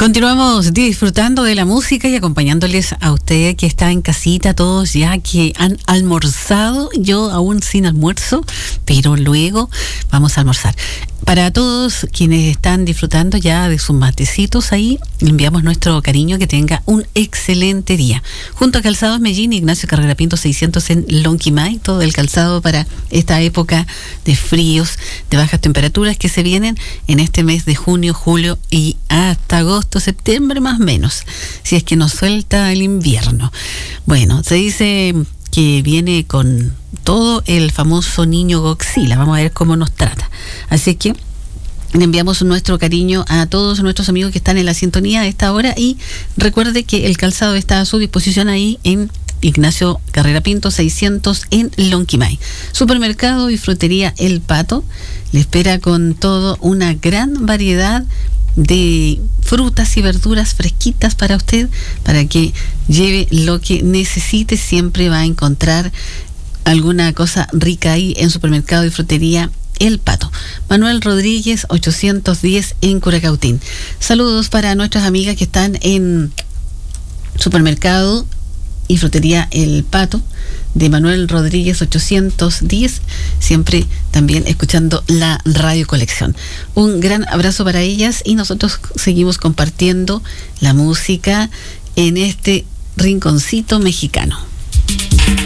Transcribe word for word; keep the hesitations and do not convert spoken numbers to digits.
Continuamos disfrutando de la música y acompañándoles a usted que está en casita, todos ya que han almorzado, yo aún sin almuerzo, pero luego vamos a almorzar. Para todos quienes están disfrutando ya de sus matecitos ahí, le enviamos nuestro cariño, que tenga un excelente día. Junto a Calzados Mellín, Ignacio Carrera Pinto seiscientos en Lonquimay, todo el calzado para esta época de fríos, de bajas temperaturas que se vienen en este mes de junio, julio y hasta agosto, septiembre más o menos, si es que nos suelta el invierno. Bueno, se dice que viene con todo el famoso niño Godzilla. Vamos a ver cómo nos trata. Así que le enviamos nuestro cariño a todos nuestros amigos que están en la sintonía a esta hora, y recuerde que el calzado está a su disposición ahí en Ignacio Carrera Pinto seiscientos en Lonquimay. Supermercado y frutería El Pato le espera con todo una gran variedad de frutas y verduras fresquitas para usted, para que lleve lo que necesite. Siempre va a encontrar alguna cosa rica ahí en Supermercado y Frutería El Pato. Manuel Rodríguez ochocientos diez en Curacautín. Saludos para nuestras amigas que están en Supermercado y Frutería El Pato de Manuel Rodríguez ochocientos diez, siempre también escuchando la Radio Colección. Un gran abrazo para ellas, y nosotros seguimos compartiendo la música en este rinconcito mexicano.